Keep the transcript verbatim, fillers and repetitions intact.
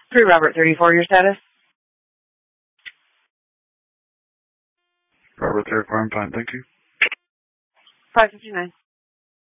Three Robert thirty-four, your status? Robert thirty-four, I'm fine, thank you. five fifty-nine.